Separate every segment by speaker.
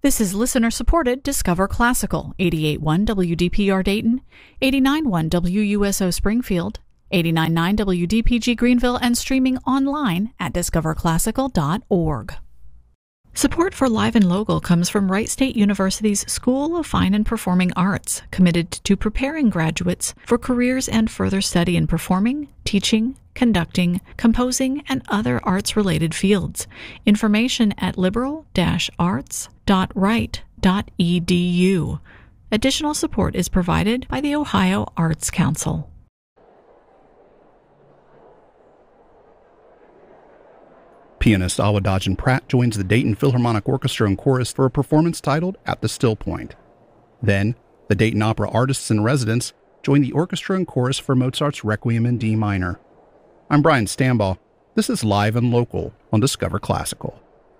Speaker 1: This is listener-supported Discover Classical, 88.1 WDPR Dayton, 89.1 WUSO Springfield, 89.9 WDPG Greenville, and streaming online at discoverclassical.org. Support for Live and Local comes from Wright State University's School of Fine and Performing Arts, committed to preparing graduates for careers and further study in performing, teaching, conducting, composing, and other arts-related fields. Information at liberal-arts.wright.edu. Additional support is provided by the Ohio Arts Council.
Speaker 2: Pianist Awadagin Pratt joins the Dayton Philharmonic Orchestra and Chorus for a performance titled At the Still Point. Then, the Dayton Opera Artists in Residence join the orchestra and chorus for Mozart's Requiem in D minor. I'm Brian Stambaugh. This is Live and Local on Discover Classical.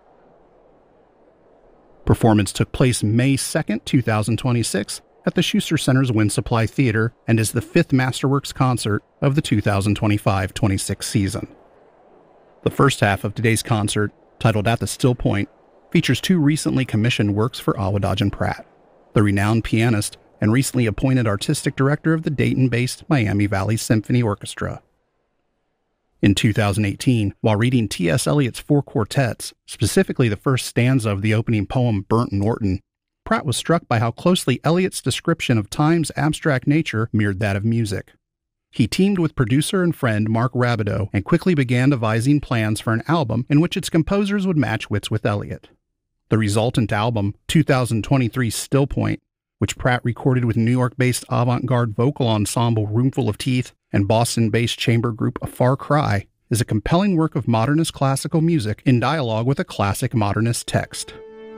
Speaker 2: Performance took place May 2, 2026 at the Schuster Center's Wind Supply Theater and is the fifth Masterworks concert of the 2025-26 season. The first half of today's concert, titled At the Still Point, features two recently commissioned works for Awadagin Pratt, the renowned pianist and recently appointed artistic director of the Dayton-based Miami Valley Symphony Orchestra. In 2018, while reading T.S. Eliot's Four Quartets, specifically the first stanza of the opening poem Burnt Norton, Pratt was struck by how closely Eliot's description of time's abstract nature mirrored that of music. He teamed with producer and friend Mark Rabideau and quickly began devising plans for an album in which its composers would match wits with Eliot. The resultant album, 2023's Still Point, which Pratt recorded with New York-based avant-garde vocal ensemble Roomful of Teeth and Boston-based chamber group A Far Cry, is a compelling work of modernist classical music in dialogue with a classic modernist text.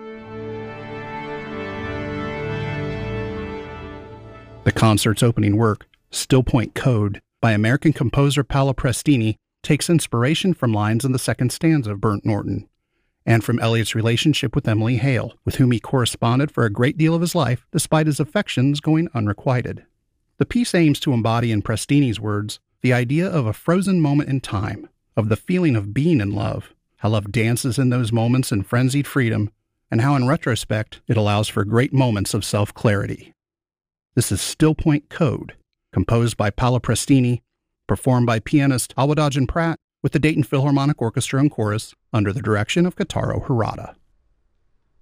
Speaker 2: The concert's opening work, Still Point Code, by American composer Paolo Prestini, takes inspiration from lines in the second stanza of Burnt Norton, and from Eliot's relationship with Emily Hale, with whom he corresponded for a great deal of his life, despite his affections going unrequited. The piece aims to embody in Prestini's words the idea of a frozen moment in time, of the feeling of being in love, how love dances in those moments in frenzied freedom, and how in retrospect it allows for great moments of self-clarity. This is Still Point Code, composed by Paolo Prestini, performed by pianist Awadagin Pratt with the Dayton Philharmonic Orchestra and Chorus under the direction of Kotaro Hirata.